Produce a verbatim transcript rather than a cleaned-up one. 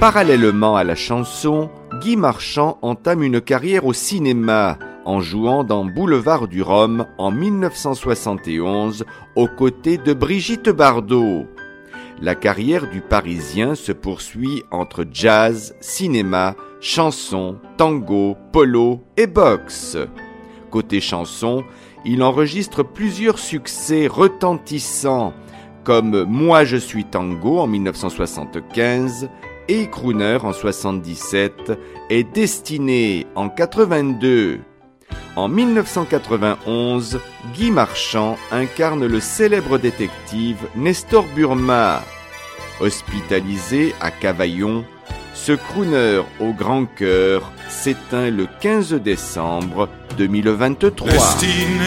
Parallèlement à la chanson, Guy Marchand entame une carrière au cinéma en jouant dans Boulevard du Rhum en dix-neuf cent soixante et onze aux côtés de Brigitte Bardot. La carrière du Parisien se poursuit entre jazz, cinéma, chanson, tango, polo et boxe. Côté chanson, il enregistre plusieurs succès retentissants comme Moi je suis tango en dix-neuf cent soixante-quinze et Crooner en soixante-dix-sept et Destiné en quatre-vingt-deux. En dix-neuf cent quatre-vingt-onze, Guy Marchand incarne le célèbre détective Nestor Burma. Hospitalisé à Cavaillon, ce crooner au grand cœur s'éteint le quinze décembre deux mille vingt-trois. Destiné.